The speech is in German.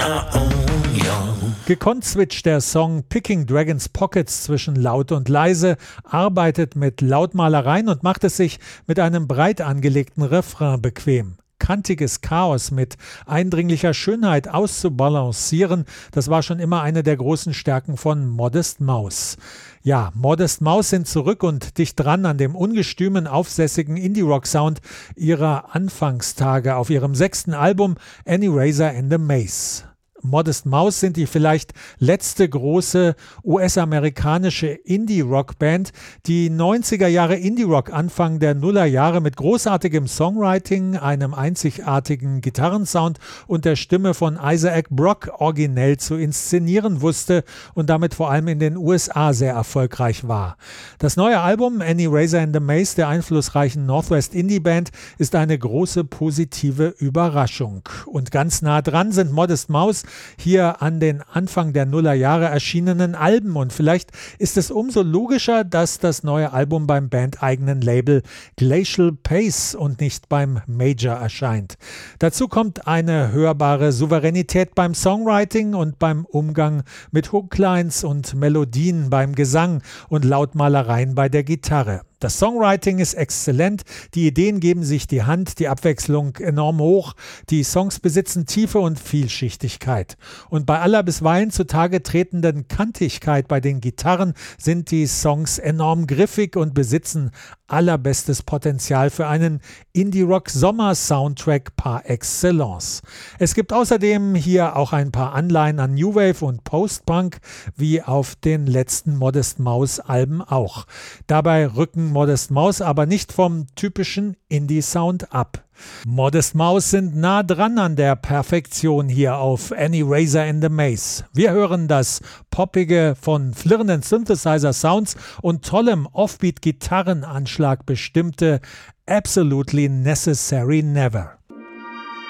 our own young. Gekonnt switcht der Song Picking Dragons Pockets zwischen laut und leise, arbeitet mit Lautmalereien und macht es sich mit einem breit angelegten Refrain bequem. Kantiges Chaos mit eindringlicher Schönheit auszubalancieren, das war schon immer eine der großen Stärken von Modest Mouse. Ja, Modest Mouse sind zurück und dicht dran an dem ungestümen, aufsässigen Indie-Rock-Sound ihrer Anfangstage auf ihrem 6. Album Any Razor and the Maze. Modest Mouse sind die vielleicht letzte große US-amerikanische Indie-Rock-Band, die 90er Jahre Indie-Rock Anfang der Nullerjahre mit großartigem Songwriting, einem einzigartigen Gitarrensound und der Stimme von Isaac Brock originell zu inszenieren wusste und damit vor allem in den USA sehr erfolgreich war. Das neue Album Any Razor and the Maze der einflussreichen Northwest Indie-Band ist eine große positive Überraschung. Und ganz nah dran sind Modest Mouse hier an den Anfang der Nullerjahre erschienenen Alben und vielleicht ist es umso logischer, dass das neue Album beim bandeigenen Label Glacial Pace und nicht beim Major erscheint. Dazu kommt eine hörbare Souveränität beim Songwriting und beim Umgang mit Hooklines und Melodien beim Gesang und Lautmalereien bei der Gitarre. Das Songwriting ist exzellent, die Ideen geben sich die Hand, die Abwechslung enorm hoch, die Songs besitzen Tiefe und Vielschichtigkeit. Und bei aller bisweilen zutage tretenden Kantigkeit bei den Gitarren sind die Songs enorm griffig und besitzen allerbestes Potenzial für einen Indie-Rock-Sommer-Soundtrack par excellence. Es gibt außerdem hier auch ein paar Anleihen an New Wave und Post-Punk, wie auf den letzten Modest Mouse-Alben auch. Dabei rücken Modest Mouse aber nicht vom typischen Indie-Sound ab. Modest Mouse sind nah dran an der Perfektion hier auf Any Razor in the Maze. Wir hören das poppige, von flirrenden Synthesizer-Sounds und tollem Offbeat-Gitarrenanschlag bestimmte Absolutely Necessary Never.